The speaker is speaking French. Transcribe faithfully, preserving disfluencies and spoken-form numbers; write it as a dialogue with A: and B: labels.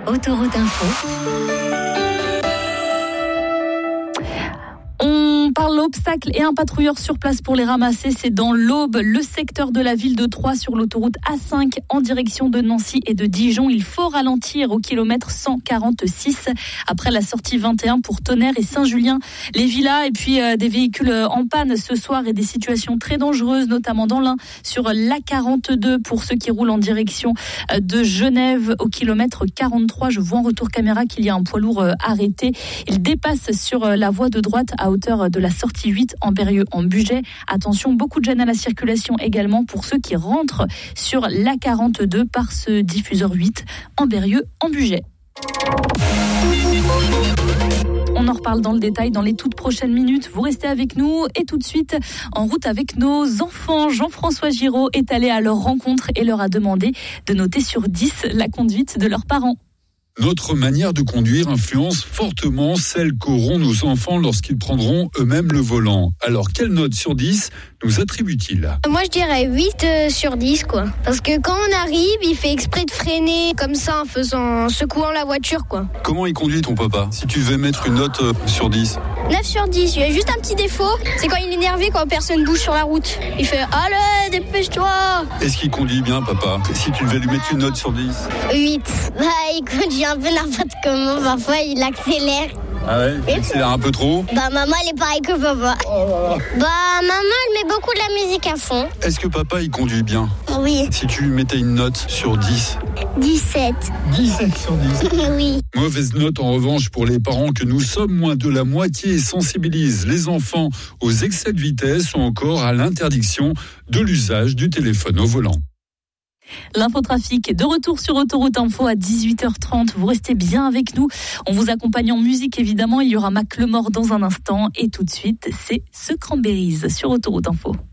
A: Autoroute Info.
B: On parle l'obstacle et un patrouilleur sur place pour les ramasser. C'est dans l'Aube, le secteur de la ville de Troyes sur l'autoroute A cinq en direction de Nancy et de Dijon. Il faut ralentir au kilomètre cent quarante-six après la sortie vingt et un pour Tonnerre et Saint-Julien. Les villas et puis euh, des véhicules en panne ce soir et des situations très dangereuses, notamment dans l'Ain sur l'A quarante-deux pour ceux qui roulent en direction de Genève au kilomètre quarante-trois. Je vois en retour caméra qu'il y a un poids lourd euh, arrêté. Il dépasse sur euh, la voie de droite à hauteur de la sortie huit en Berrieux en Bugey. Attention, beaucoup de gêne à la circulation également pour ceux qui rentrent sur l'A quarante-deux par ce diffuseur huit en Berrieux en Bugey. On en reparle dans le détail dans les toutes prochaines minutes. Vous restez avec nous et tout de suite en route avec nos enfants. Jean-François Giraud est allé à leur rencontre et leur a demandé de noter sur dix la conduite de leurs parents.
C: Notre manière de conduire influence fortement celle qu'auront nos enfants lorsqu'ils prendront eux-mêmes le volant. Alors, quelle note sur dix nous attribue-t-il ?
D: Moi, je dirais huit sur dix, quoi. Parce que quand on arrive, il fait exprès de freiner comme ça en faisant, en secouant la voiture, quoi.
C: Comment il conduit ton papa ? Si tu devais mettre une note sur dix ?
D: neuf sur dix. Il y a juste un petit défaut, c'est quand il est énervé, quand personne bouge sur la route. Il fait « Allez, dépêche-toi !»
C: Est-ce qu'il conduit bien, papa ? Si tu devais lui mettre une note sur dix ?
D: huit. Bah, il conduit un peu n'importe comment, parfois il accélère.
C: Ah ouais ? Il accélère un peu trop ?
D: Bah, maman, elle est pareille que papa. Oh. Bah, maman, elle met beaucoup de la musique à fond.
C: Est-ce que papa, il conduit bien ?
D: Oui.
C: Si tu lui mettais une note sur dix ?
D: dix-sept.
C: dix-sept sur dix.
D: Oui.
C: Mauvaise note en revanche pour les parents que nous sommes, moins de la moitié sensibilisent les enfants aux excès de vitesse ou encore à l'interdiction de l'usage du téléphone au volant.
B: L'infotrafic de retour sur Autoroute Info à dix-huit heures trente. Vous restez bien avec nous. On vous accompagne en musique évidemment. Il y aura Mac Lemort dans un instant. Et tout de suite, c'est ce Cranberries sur Autoroute Info.